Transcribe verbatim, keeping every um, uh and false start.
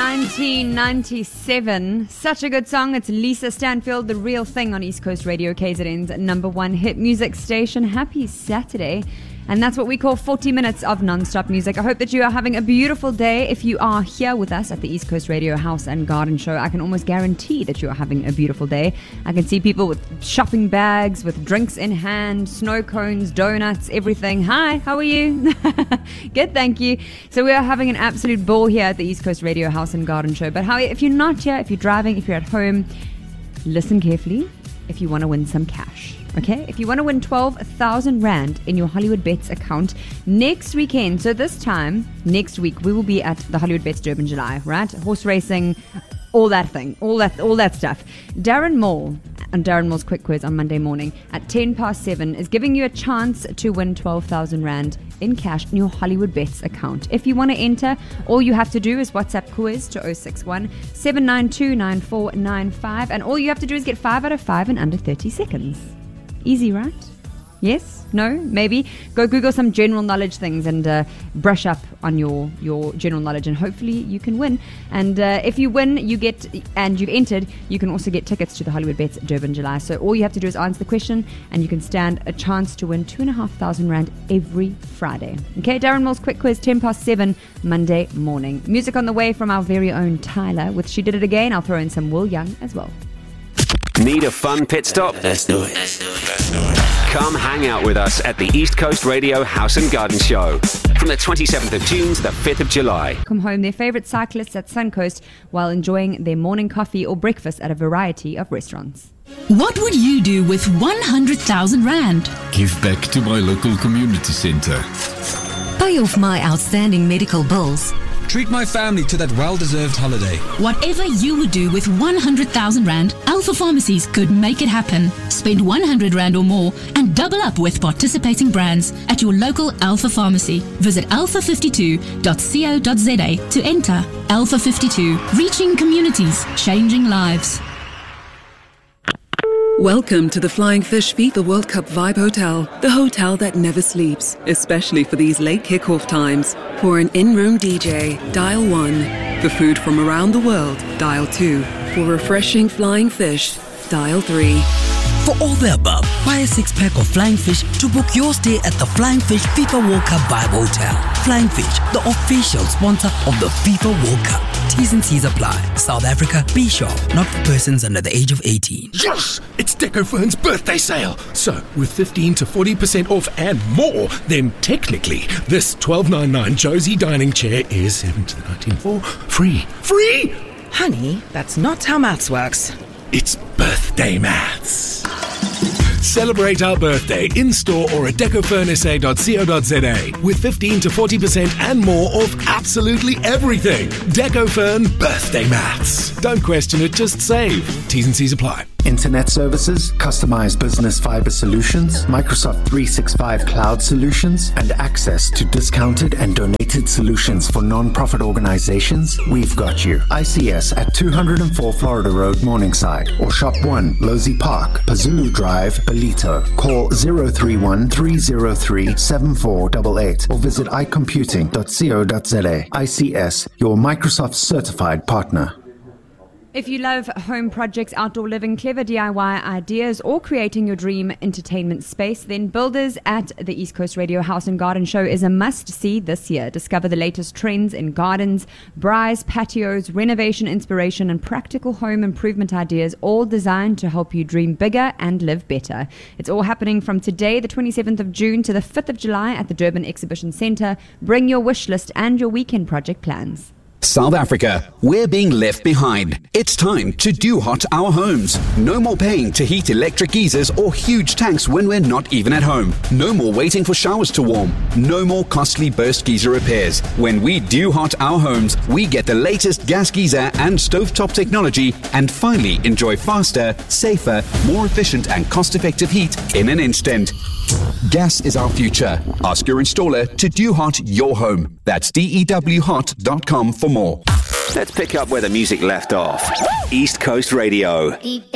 nineteen ninety-seven. Such a good song. It's Lisa Stanfield, The Real Thing on East Coast Radio, K Z N's number one hit music station. Happy Saturday. And that's what we call forty minutes of non-stop music. I hope that you are having a beautiful day. If you are here with us at the East Coast Radio House and Garden Show, I can almost guarantee that you are having a beautiful day. I can see people with shopping bags, with drinks in hand, snow cones, donuts, everything. Hi, how are you? Good, thank you. So we are having an absolute ball here at the East Coast Radio House and Garden Show. But how, if you're not here, if you're driving, if you're at home, listen carefully if you want to win some cash. Okay, if you want to win twelve thousand Rand in your Hollywood Bets account next weekend, so this time, next week, we will be at the Hollywood Bets Durban July, right? Horse racing, all that thing, all that all that stuff. Darren Moore, on Darren Moore's Quick Quiz on Monday morning at ten past seven, is giving you a chance to win twelve thousand Rand in cash in your Hollywood Bets account. If you want to enter, all you have to do is WhatsApp quiz to oh six one, seven nine two, nine four nine five, and all you have to do is get five out of five in under thirty seconds. Easy, right? Yes? No? Maybe? Go Google some general knowledge things and uh, brush up on your, your general knowledge, and hopefully you can win. And uh, if you win, you get, and you've entered, you can also get tickets to the Hollywood Bets Durban July. So all you have to do is answer the question, and you can stand a chance to win two and a half thousand Rand every Friday. Okay, Darren Moore's Quick Quiz, ten past seven, Monday morning. Music on the way from our very own Tyler with She Did It Again. I'll throw in some Will Young as well. Need a fun pit stop? Let's do it. Let's do it. Let's do it. Come hang out with us at the East Coast Radio House and Garden Show from the twenty-seventh of June to the fifth of July. Come home their favourite cyclists at Suncoast while enjoying their morning coffee or breakfast at a variety of restaurants. What would you do with one hundred thousand Rand? Give back to my local community centre. Pay off my outstanding medical bills. Treat my family to that well-deserved holiday. Whatever you would do with one hundred thousand Rand, Alpha Pharmacies could make it happen. Spend one hundred Rand or more and double up with participating brands at your local Alpha Pharmacy. Visit alpha fifty-two dot co dot za to enter. Alpha fifty-two, reaching communities, changing lives. Welcome to the Flying Fish FIFA World Cup Vibe Hotel, the hotel that never sleeps, especially for these late kickoff times. For an in-room D J, dial one. For food from around the world, dial two. For refreshing flying fish, dial three. For all the above, buy a six-pack of Flying Fish to book your stay at the Flying Fish FIFA World Cup Vibe Hotel. Flying Fish, the official sponsor of the FIFA World Cup. T's and C's apply. South Africa, be sure, not for persons under the age of eighteen. Yes! It's Decofern's birthday sale. So, with fifteen to forty percent off and more, then technically, this twelve ninety-nine Josie dining chair is seven to the nineteen for free. Free! Honey, that's not how maths works. It's birthday maths. Celebrate our birthday in-store or at decofern s a dot co dot za with fifteen to forty percent and more off absolutely everything. Decofern birthday maths. Don't question it, just save. T's and C's apply. Internet services, customized business fiber solutions, Microsoft three sixty-five cloud solutions, and access to discounted and donated solutions for non-profit organizations? We've got you. I C S at two oh four Florida Road, Morningside, or Shop one, Losey Park, Pazulu Drive, Belito. Call zero three one, three zero three, seven four eight eight or visit i computing dot co dot za. I C S, your Microsoft certified partner. If you love home projects, outdoor living, clever D I Y ideas, or creating your dream entertainment space, then Builders at the East Coast Radio House and Garden Show is a must-see this year. Discover the latest trends in gardens, braais, patios, renovation inspiration, and practical home improvement ideas, all designed to help you dream bigger and live better. It's all happening from today, the twenty-seventh of June, to the fifth of July at the Durban Exhibition Centre. Bring your wish list and your weekend project plans. South Africa, we're being left behind. It's time to do hot our homes. No more paying to heat electric geysers or huge tanks when we're not even at home. No more waiting for showers to warm. No more costly burst geyser repairs. When we do hot our homes, we get the latest gas geyser and stovetop technology and finally enjoy faster, safer, more efficient and cost-effective heat in an instant. Gas is our future. Ask your installer to do hot your home. That's D E W hot dot com for more. Let's pick up where the music left off. East Coast Radio.